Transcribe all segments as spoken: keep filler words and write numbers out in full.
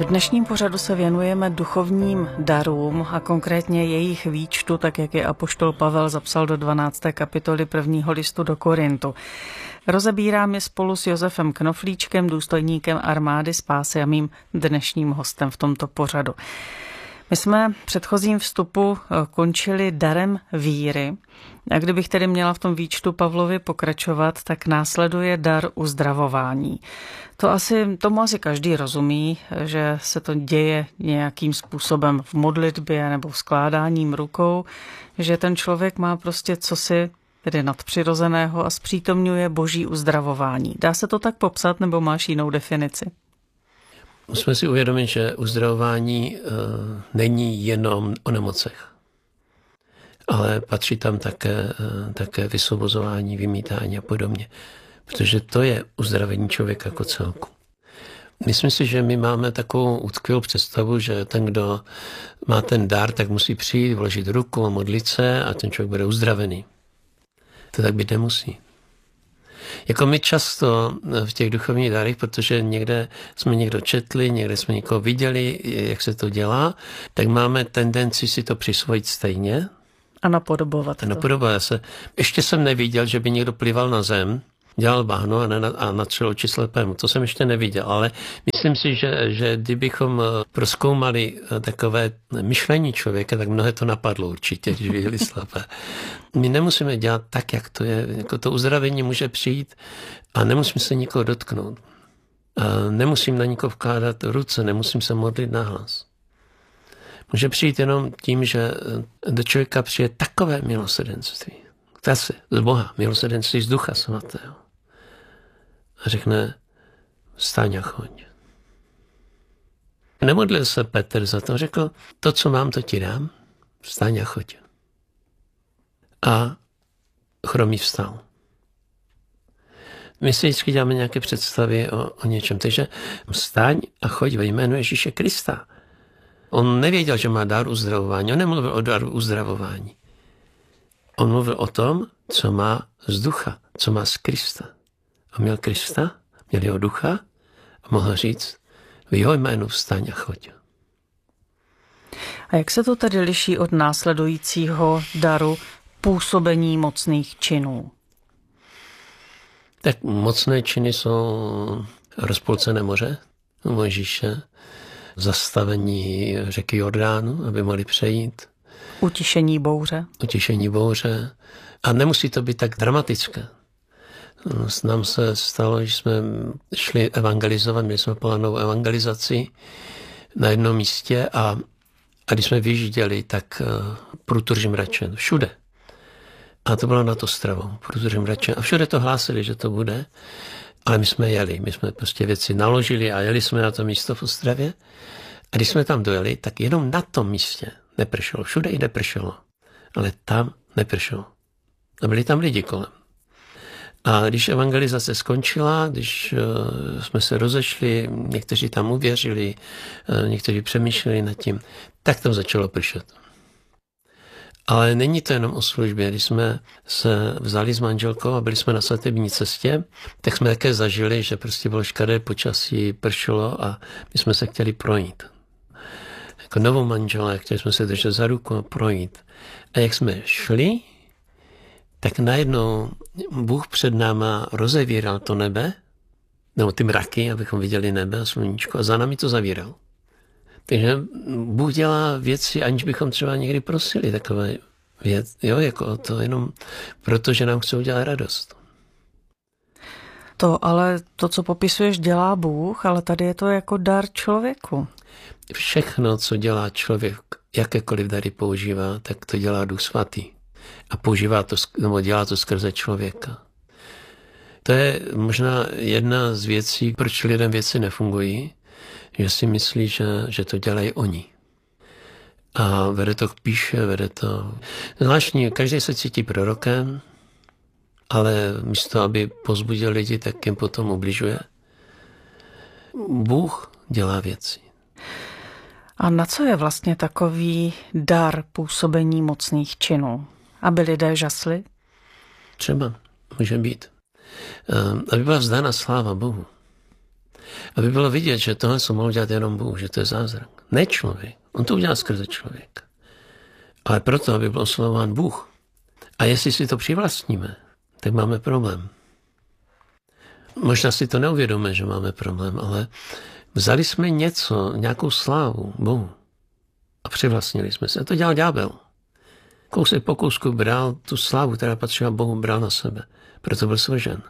V dnešním pořadu se věnujeme duchovním darům a konkrétně jejich výčtu, tak jak je apoštol Pavel zapsal do dvanácté kapitoly prvního listu do Korintu. Rozebírám je spolu s Josefem Knoflíčkem, důstojníkem armády spásy a mým dnešním hostem v tomto pořadu. My jsme v předchozím vstupu končili darem víry. A kdybych tedy měla v tom výčtu Pavlovi pokračovat, tak následuje dar uzdravování. To asi, tomu asi každý rozumí, že se to děje nějakým způsobem v modlitbě nebo skládáním rukou, že ten člověk má prostě cosi tedy nadpřirozeného a zpřítomňuje boží uzdravování. Dá se to tak popsat, nebo máš jinou definici? Musíme si uvědomit, že uzdravování e, není jenom o nemocech, ale patří tam také, e, také vysvobozování, vymítání a podobně, protože to je uzdravení člověka jako celku. Myslím si, že my máme takovou utkvělou představu, že ten, kdo má ten dar, tak musí přijít, vložit ruku a modlit se a ten člověk bude uzdravený. To tak být nemusí. Jako my často v těch duchovních darech, protože někde jsme někdo četli, někde jsme někoho viděli, jak se to dělá, tak máme tendenci si to přisvojit stejně. A napodobovat a napodobovat se. Ještě jsem neviděl, že by někdo plival na zem, dělal bahno a, ne, a natřel oči slepému. To jsem ještě neviděl, ale myslím si, že, že kdybychom prozkoumali takové myšlení člověka, tak mnohé to napadlo určitě, když viděli slepé. My nemusíme dělat tak, jak to je. Jako to uzdravení může přijít a nemusím se nikoho dotknout. A nemusím na nikoho vkládat ruce, nemusím se modlit nahlas. Může přijít jenom tím, že do člověka přijde takové milosrdenství. Zase z Boha, milosrdenství z Ducha Svatého. A řekne, vstaň a choď. Nemodlil se Petr za to, řekl, to, co mám, to ti dám, vstaň a choď. A chromý vstal. My si vždycky děláme nějaké představy o, o něčem. Takže vstaň a choď ve jménu Ježíše Krista. On nevěděl, že má dar uzdravování. On nemluvil o daru uzdravování. On mluvil o tom, co má z ducha, co má z Krista. A měl Krista, měl jeho ducha a mohl říct, v jeho jménu vstaň a choď. A jak se to tedy liší od následujícího daru působení mocných činů? Tak mocné činy jsou rozpolcené moře u Mojžíše, zastavení řeky Jordánu, aby mohli přejít. Utišení bouře. Utišení bouře. A nemusí to být tak dramatické. Nám se stalo, že jsme šli evangelizovat, měli jsme plnou evangelizaci na jednom místě a, a když jsme vyjížděli, tak uh, průtoržím Račen, všude. A to bylo nad Ostravou, průtoržím Račen. A všude to hlásili, že to bude, ale my jsme jeli. My jsme prostě věci naložili a jeli jsme na to místo v Ostravě. A když jsme tam dojeli, tak jenom na tom místě nepršelo. Všude i nepršelo, ale tam nepršelo. A byli tam lidi kolem. A když evangelizace skončila, když uh, jsme se rozešli, někteří tam uvěřili, uh, někteří přemýšleli nad tím, tak tam začalo pršet. Ale není to jenom o službě. Když jsme se vzali s manželkou a byli jsme na svatební cestě, tak jsme také zažili, že prostě bylo škaredé počasí, pršelo a my jsme se chtěli projít. Jako novou manželé, chtěli jsme se držet za ruku a projít. A jak jsme šli, tak najednou Bůh před náma rozevíral to nebe, nebo ty mraky, abychom viděli nebe a sluníčko, a za námi to zavíral. Takže Bůh dělá věci, aniž bychom třeba někdy prosili takové věci, jo, jako to jenom proto, že nám chce udělat radost. To ale to, co popisuješ, dělá Bůh, ale tady je to jako dar člověku. Všechno, co dělá člověk, jakékoliv dary používá, tak to dělá Duch Svatý. A používá to, nebo dělá to skrze člověka. To je možná jedna z věcí, proč lidem věci nefungují, že si myslí, že, že to dělají oni. A vede to k píše, vede to... Zvláštní, každý se cítí prorokem, ale místo, aby pozbudil lidi, tak jim potom ubližuje. Bůh dělá věci. A na co je vlastně takový dar působení mocných činů? Aby lidé žasli? Třeba, může být. Aby byla vzdána sláva Bohu. Aby bylo vidět, že tohle se mohl dělat jenom Bůh, že to je zázrak. Ne člověk. On to udělal skrze člověka. Ale proto, aby byl oslavován Bůh. A jestli si to přivlastníme, tak máme problém. Možná si to neuvědomíme, že máme problém, ale vzali jsme něco, nějakou slávu Bohu a přivlastnili jsme se. A to dělal ďábel. Kousek po kousku bral tu slávu, která patřila Bohu, bral na sebe. Proto byl svržen.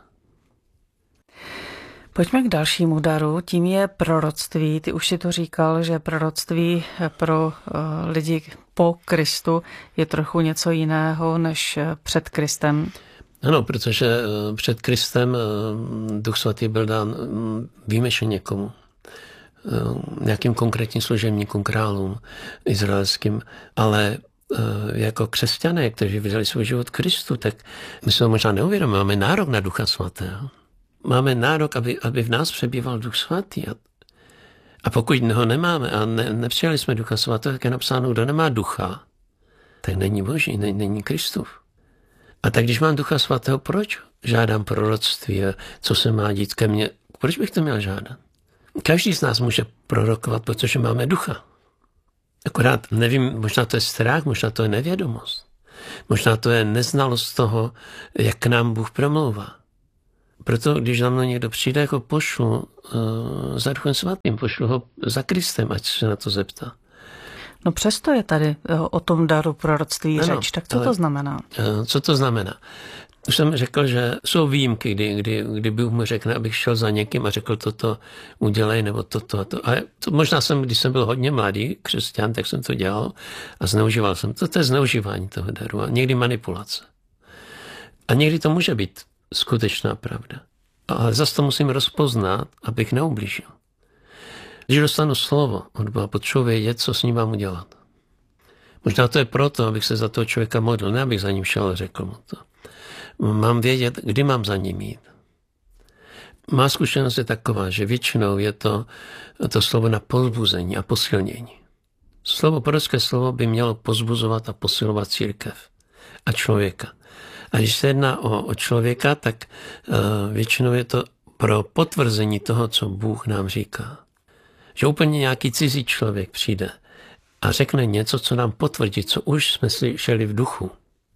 Pojďme k dalšímu daru, tím je proroctví. Ty už si to říkal, že proroctví pro uh, lidi po Kristu je trochu něco jiného než před Kristem. Ano, protože před Kristem Duch Svatý byl dán výjimečně někomu. Nějakým konkrétním služebníkům, králům izraelským, ale jako křesťané, kteří vydali svůj život Kristu, tak my se možná neuvědomíme, máme nárok na Ducha Svatého. Máme nárok, aby, aby v nás přebýval Duch Svatý. A, a pokud ho nemáme a ne, nepřijali jsme Ducha Svatého, tak je napsáno, kdo nemá ducha, tak není Boží, ne, není Kristův. A tak když mám Ducha Svatého, proč žádám proroctví, co se má dít ke mně? Proč bych to měl žádat? Každý z nás může prorokovat, protože máme ducha. Akorát nevím, možná to je strach, možná to je nevědomost. Možná to je neznalost toho, jak k nám Bůh promlouvá. Proto, když za mnou někdo přijde, jako pošlu uh, za Duchem Svatým, pošlu ho za Kristem, ať se na to zeptá. No přesto je tady o tom daru proroctví ano, řeč. Tak co to znamená? Co to znamená? Už jsem řekl, že jsou výjimky, kdy, kdy, kdy Bůh mu řekne, abych šel za někým a řekl toto udělej, nebo toto a to. A to možná jsem, když jsem byl hodně mladý křesťan, tak jsem to dělal a zneužíval jsem to. To je zneužívání toho daru a někdy manipulace. A někdy to může být skutečná pravda. Ale zase to musím rozpoznat, abych neublížil. Když dostanu slovo od Boha, potřebuji vědět, co s ním mám udělat. Možná to je proto, abych se za toho člověka modlil, ne abych za ním šel a řekl mu to. Mám vědět, kdy mám za ním jít. Má zkušenost je taková, že většinou je to, to slovo na povzbuzení a posilnění. Slovo, prorocké slovo by mělo pozbuzovat a posilovat církev a člověka. A když se jedná o, o člověka, tak uh, většinou je to pro potvrzení toho, co Bůh nám říká. Že úplně nějaký cizí člověk přijde a řekne něco, co nám potvrdí, co už jsme slyšeli v duchu.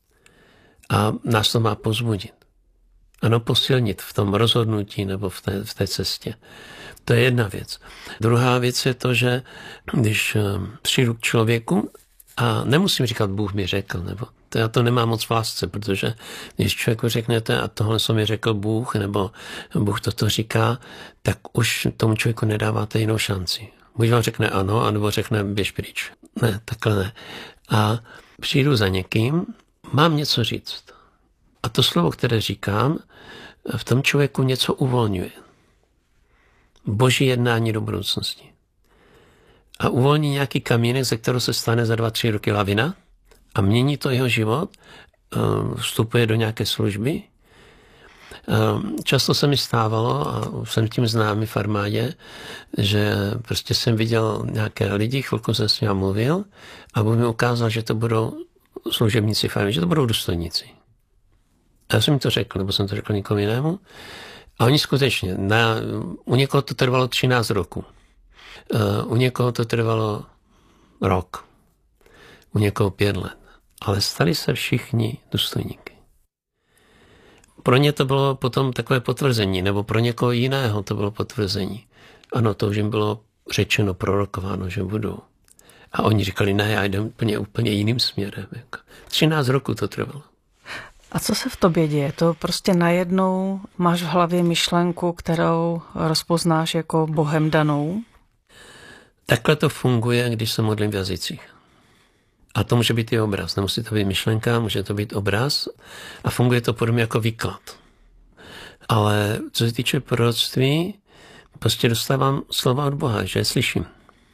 A nás to má pozbudit. Ano, posilnit v tom rozhodnutí nebo v té, v té cestě. To je jedna věc. Druhá věc je to, že když přijdu k člověku a nemusím říkat, Bůh mi řekl, nebo to já to nemám moc v lásce, protože když člověku řeknete a tohle co mi řekl Bůh, nebo Bůh toto říká, tak už tomu člověku nedáváte jinou šanci. Buď vám řekne ano, anebo řekne běž pryč. Ne, takhle ne. A přijdu za někým, mám něco říct. A to slovo, které říkám, v tom člověku něco uvolňuje. Boží jednání do budoucnosti. A uvolní nějaký kamínek, ze kterého se stane za dva, tři roky lavina a mění to jeho život, vstupuje do nějaké služby. Často se mi stávalo, a jsem tím známý v armádě, že prostě jsem viděl nějaké lidi, chvilku jsem s nimi mluvil a Bůh mi ukázal, že to budou služebníci v armádě, že to budou důstojníci. A já jsem jim to řekl, nebo jsem to řekl někomu jinému. A oni skutečně, na, u někoho to trvalo třináct roku. U někoho to trvalo rok. U někoho pět let. Ale stali se všichni důstojníky. Pro ně to bylo potom takové potvrzení, nebo pro někoho jiného to bylo potvrzení. Ano, to už jim bylo řečeno, prorokováno, že budou. A oni říkali, ne, já jdem úplně, úplně jiným směrem. třináct roku to trvalo. A co se v tobě děje? To prostě najednou máš v hlavě myšlenku, kterou rozpoznáš jako Bohem danou? Takhle to funguje, když se modlím v jazycích. A to může být i obraz. Nemusí to být myšlenka, může to být obraz. A funguje to podobně jako výklad. Ale co se týče proroctví, prostě dostávám slova od Boha, že je slyším.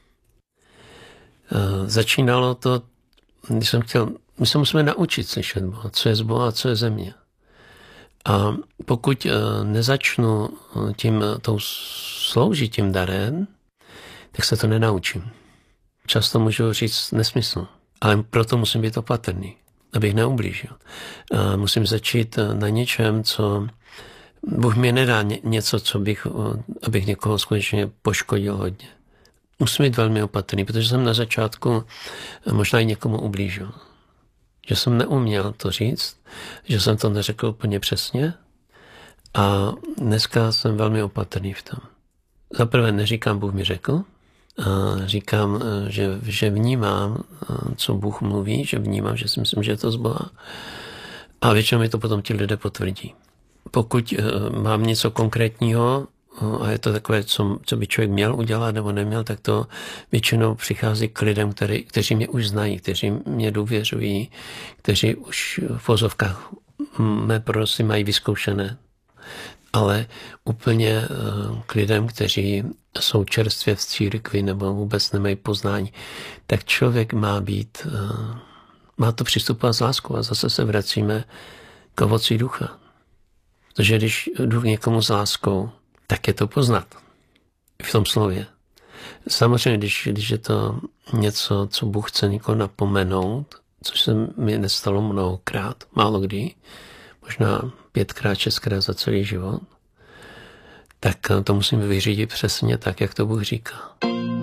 Začínalo to, když jsem chtěl, my se musíme naučit slyšet Boha, co je z Boha a co je ze mě. A pokud nezačnu tím, tou sloužit tím darem, tak se to nenaučím. Často můžu říct nesmysl, ale proto musím být opatrný, abych neublížil. A musím začít na něčem, co Bůh mi nedá něco, co bych, abych někoho skutečně poškodil hodně. Musím být velmi opatrný, protože jsem na začátku možná i někomu ublížil. Že jsem neuměl to říct, že jsem to neřekl úplně přesně a dneska jsem velmi opatrný v tom. Zaprvé neříkám, Bůh mi řekl, a říkám, že, že vnímám, co Bůh mluví, že vnímám, že si myslím, že je to z Boha. A většinou mi to potom ti lidé potvrdí. Pokud mám něco konkrétního a je to takové, co, co by člověk měl udělat nebo neměl, tak to většinou přichází k lidem, který, kteří mě už znají, kteří mě důvěřují, kteří už v vozovkách mé proroctví mají vyzkoušené. Ale úplně k lidem, kteří jsou čerstvě v církvi nebo vůbec nemají poznání, tak člověk má být, má to přistupovat s láskou a zase se vracíme k ovoci ducha. Protože když jdu k někomu s láskou, tak je to poznat v tom slově. Samozřejmě, když, když je to něco, co Bůh chce někoho napomenout, což se mi nestalo mnohokrát, málo kdy, možná pětkrát, šestkrát za celý život, tak to musím vyřídit přesně tak, jak to Bůh říká.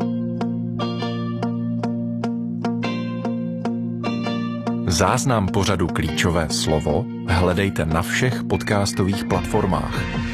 Záznam pořadu Klíčové slovo hledejte na všech podcastových platformách.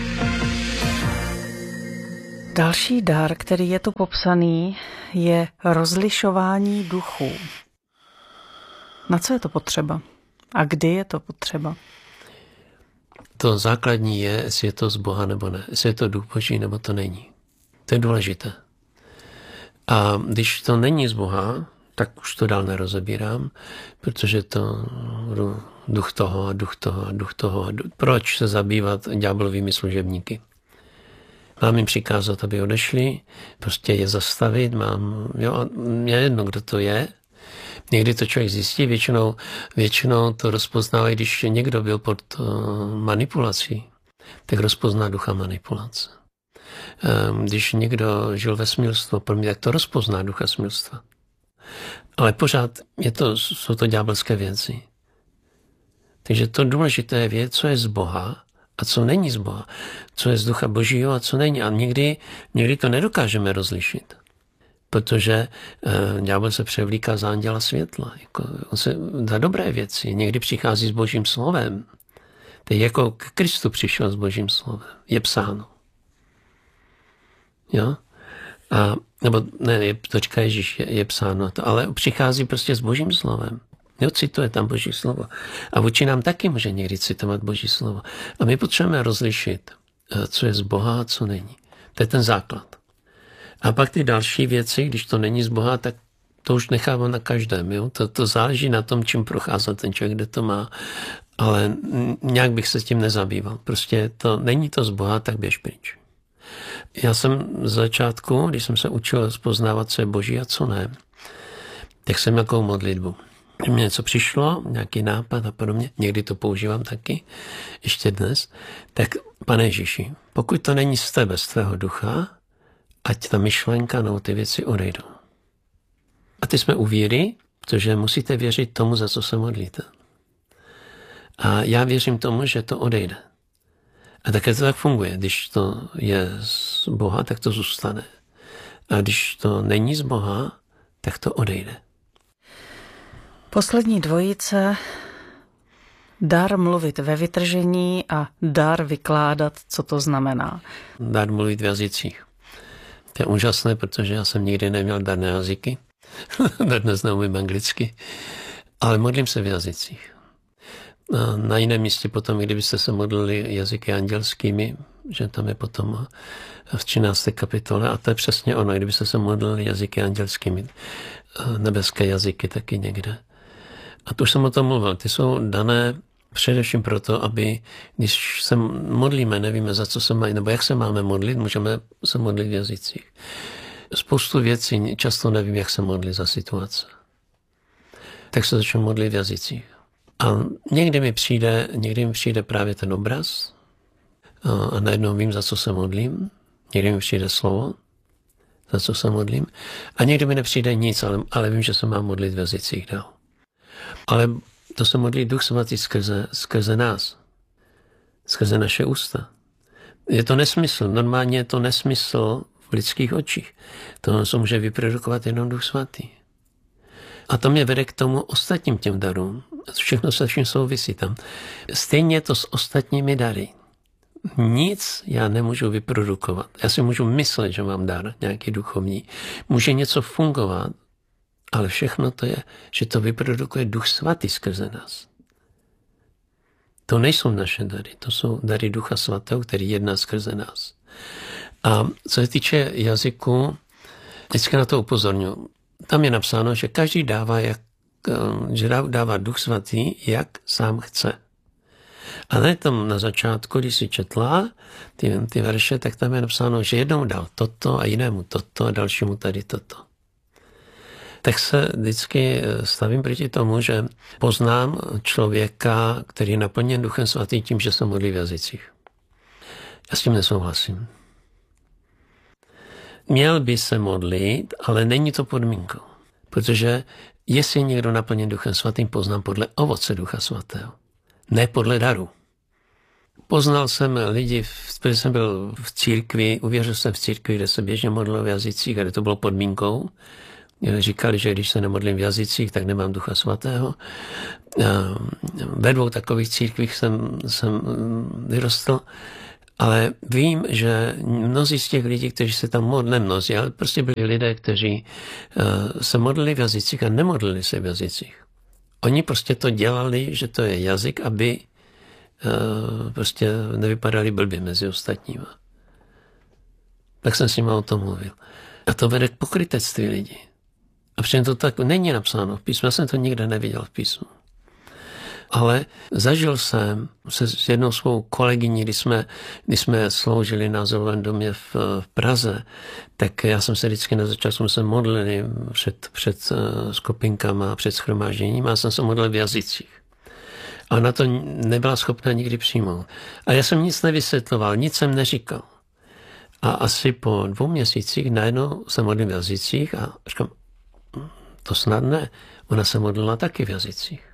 Další dar, který je tu popsaný, je rozlišování duchů. Na co je to potřeba? A kdy je to potřeba? To základní je, jestli je to z Boha nebo ne. Jestli je to duch Boží nebo to není. To je důležité. A když to není z Boha, tak už to dál nerozebírám, protože to duch toho a duch toho a duch toho. A duch. Proč se zabývat ďáblovými služebníky? Mám jim přikázat, aby odešli, prostě je zastavit, mám, jo, je jedno, kdo to je. Někdy to člověk zjistí, většinou, většinou to rozpoznává, když někdo byl pod manipulací, tak rozpozná ducha manipulace. Když někdo žil ve smilstvu, tak to rozpozná ducha smilstva. Ale pořád je to, jsou to ďábelské věci. Takže to důležité je vědět, co je z Boha a co není z Boha. Co je z ducha Božího a co není. A někdy, někdy to nedokážeme rozlišit. Protože uh, ďábel se převlíká za anděla světla. Jako, on se za dobré věci. Někdy přichází s Božím slovem. Teď jako k Kristu přišel s Božím slovem. Je psáno. Jo? A, nebo ne, je, to říká Ježíš, je, je psáno. To, ale přichází prostě s Božím slovem. Jo, cituje tam Boží slovo. A vůči nám taky může někdy citovat Boží slovo. A my potřebujeme rozlišit, co je z Boha a co není. To je ten základ. A pak ty další věci, když to není z Boha, tak to už nechávám na každém. Jo? To, to záleží na tom, čím prochází ten člověk, kde to má. Ale nějak bych se s tím nezabýval. Prostě to není to z Boha, tak běž pryč. Já jsem z začátku, když jsem se učil rozpoznávat, co je Boží a co ne, tak jsem nějakou modlitbu. Když mi něco přišlo, nějaký nápad a podobně, někdy to používám taky, ještě dnes, tak Pane Ježíši, pokud to není z tebe, z tvého ducha, ať ta myšlenka nebo ty věci odejdou. A ty jsme u víry, protože musíte věřit tomu, za co se modlíte. A já věřím tomu, že to odejde. A také to tak funguje. Když to je z Boha, tak to zůstane. A když to není z Boha, tak to odejde. Poslední dvojice, dar mluvit ve vytržení a dar vykládat, co to znamená. Dar mluvit v jazycích. To je úžasné, protože já jsem nikdy neměl dar na jazyky. Dnes neumím anglicky. Ale modlím se v jazycích. Na jiném místě potom, kdybyste se modlili jazyky andělskými, že tam je potom v třinácté kapitole, a to je přesně ono, kdybyste se modlili jazyky andělskými, nebeské jazyky taky někde. A to už jsem o tom mluvil. Ty jsou dané především proto, aby když se modlíme, nevíme, za co se mají, nebo jak se máme modlit, můžeme se modlit v jazycích. Spoustu věcí často nevím, jak se modlit za situace. Tak se začnu modlit v jazycích. A někdy mi přijde, někdy mi přijde právě ten obraz a najednou vím, za co se modlím. Někdy mi přijde slovo, za co se modlím. A někdy mi nepřijde nic, ale, ale vím, že se mám modlit v jazycích dál. Ale to se modlí Duch Svatý skrze, skrze nás. Skrze naše ústa. Je to nesmysl. Normálně je to nesmysl v lidských očích. To se může vyprodukovat jenom Duch Svatý. A to mě vede k tomu ostatním těm darům. Všechno se vším souvisí tam. Stejně je to s ostatními dary. Nic já nemůžu vyprodukovat. Já si můžu myslet, že mám dar nějaký duchovní. Může něco fungovat, ale všechno to je, že to vyprodukuje Duch Svatý skrze nás. To nejsou naše dary, to jsou dary Ducha Svatého, který jedná skrze nás. A co se týče jazyku, vždycky na to upozorňuji. Tam je napsáno, že každý dává, jak, že dává Duch Svatý, jak sám chce. A ne tam na začátku, když si četla ty, ty verše, tak tam je napsáno, že jednou dal toto a jinému toto a dalšímu tady toto. Tak se vždycky stavím proti tomu, že poznám člověka, který je naplněn Duchem Svatým tím, že se modlí v jazycích. Já s tím nesouhlasím. Měl by se modlit, ale není to podmínkou. Protože jestli je někdo naplněn Duchem Svatým, poznám podle ovoce Ducha Svatého. Ne podle daru. Poznal jsem lidi, když jsem byl v církvi, uvěřil jsem v církvi, kde se běžně modlil v jazycích, kde to bylo podmínkou. Říkali, že když se nemodlím v jazycích, tak nemám Ducha Svatého. Ve dvou takových církvích jsem, jsem vyrostl, ale vím, že mnozí z těch lidí, kteří se tam modlili, mnozí, ale prostě byli lidé, kteří se modlili v jazycích a nemodlili se v jazycích. Oni prostě to dělali, že to je jazyk, aby prostě nevypadali blbě mezi ostatníma. Tak jsem s nimi o tom mluvil. A to vede k pokrytectví lidí. A přitom to tak není napsáno v písmu. Já jsem to nikde neviděl v písmu. Ale zažil jsem se s jednou svou kolegyní, když jsme, když jsme sloužili na Azylovém domě v, v Praze, tak já jsem se vždycky na začátku se modlili před, před skupinkama, před shromážděním a jsem se modlil v jazycích. A na to nebyla schopná nikdy přijmout. A já jsem nic nevysvětloval, nic jsem neříkal. A asi po dvou měsících najednou se modlím v jazycích a říkám, to snad ne. Ona se modlila taky v jazycích.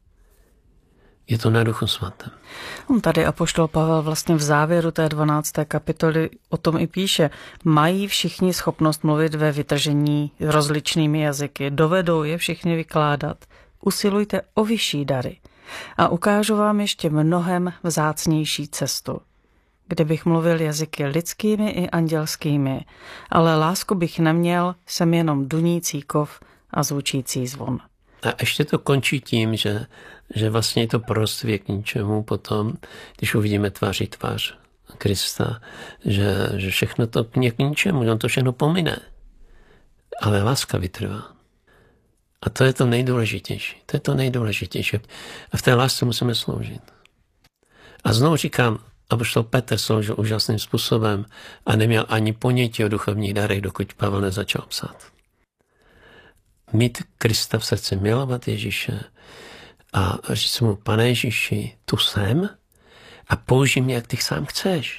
Je to na Duchu Svatém. Tady apoštol Pavel vlastně v závěru té dvanácté kapitoly o tom i píše. Mají všichni schopnost mluvit ve vytržení rozličnými jazyky. Dovedou je všichni vykládat. Usilujte o vyšší dary. A ukážu vám ještě mnohem vzácnější cestu. Kdybych mluvil jazyky lidskými i andělskými, ale lásku bych neměl, jsem jenom dunící kov a zvučící zvon. A ještě to končí tím, že, že vlastně je to proroctví je k ničemu potom, když uvidíme tváří tvář Krista, že, že všechno to je k ničemu, on to všechno pomine. Ale láska vytrvá. A to je to nejdůležitější. To je to nejdůležitější. A v té lásce musíme sloužit. A znovu říkám, apoštol Petr sloužil úžasným způsobem a neměl ani ponětí o duchovních darech, dokud Pavel nezačal psát. Mít Krista v srdci, milovat Ježíše a říct mu, Pane Ježíši, tu jsem a použij mě, jak ty sám chceš.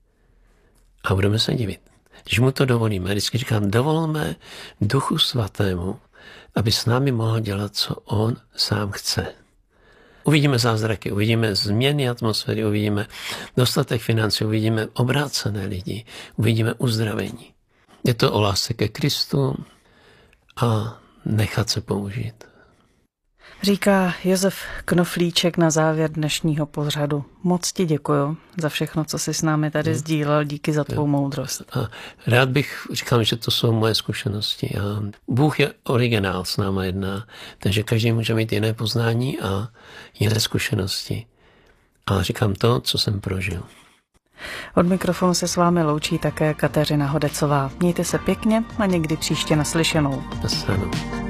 A budeme se divit. Když mu to dovolíme, vždycky říkám, dovolme Duchu Svatému, aby s námi mohl dělat, co on sám chce. Uvidíme zázraky, uvidíme změny atmosféry, uvidíme dostatek financí, uvidíme obrácené lidi, uvidíme uzdravení. Je to o lásce ke Kristu a nechat se použít. Říká Josef Knoflíček na závěr dnešního pořadu. Moc ti děkuju za všechno, co jsi s námi tady hmm. sdílel. Díky za tvou moudrost. A rád bych říkal, že to jsou moje zkušenosti. A Bůh je originál s náma jedná, takže každý může mít jiné poznání a jiné zkušenosti. A říkám to, co jsem prožil. Od mikrofonu se s vámi loučí také Kateřina Hodecová. Mějte se pěkně a někdy příště naslyšenou. Naslyšenou.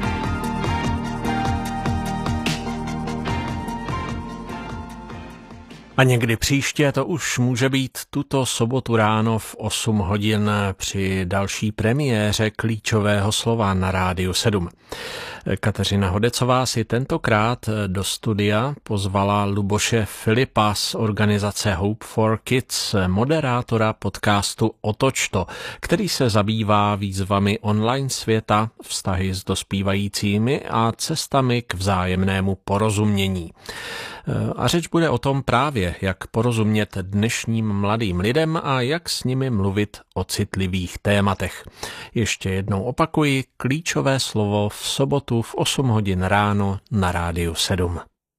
A někdy příště to už může být tuto sobotu ráno v osm hodin při další premiéře klíčového slova na Rádiu sedm. Kateřina Hodecová si tentokrát do studia pozvala Luboše Filipa z organizace Hope for Kids, moderátora podcastu Otoč to, který se zabývá výzvami online světa, vztahy s dospívajícími a cestami k vzájemnému porozumění. A řeč bude o tom právě, jak porozumět dnešním mladým lidem a jak s nimi mluvit o citlivých tématech. Ještě jednou opakuji, klíčové slovo v sobotu v osm hodin ráno na Rádiu sedm.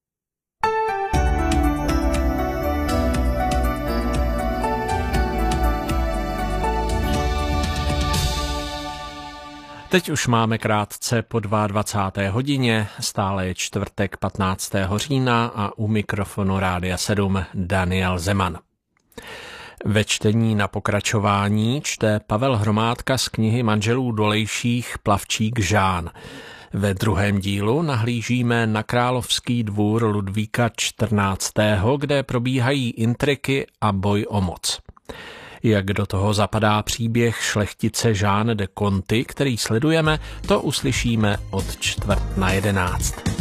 Teď už máme krátce po dvacáté druhé hodině, stále je čtvrtek patnáctého října a u mikrofonu Rádia sedm Daniel Zeman. Ve čtení na pokračování čte Pavel Hromádka z knihy manželů Dolejších Plavčík Žán. Ve druhém dílu nahlížíme na královský dvůr Ludvíka čtrnáctého, kde probíhají intriky a boj o moc. Jak do toho zapadá příběh šlechtice Jeanne de Conty, který sledujeme, to uslyšíme od čtvrt na jedenáct.